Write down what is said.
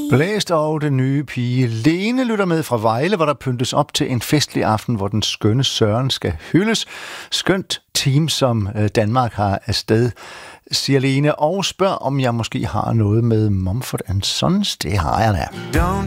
Blæst og den nye pige Lene lytter med fra Vejle, hvor der pyntes op til en festlig aften, hvor den skønne Søren skal hyldes. Skønt team, som Danmark har afsted, siger Lene, og spørger, om jeg måske har noget med Mumford & Sons. Det har jeg da. Don't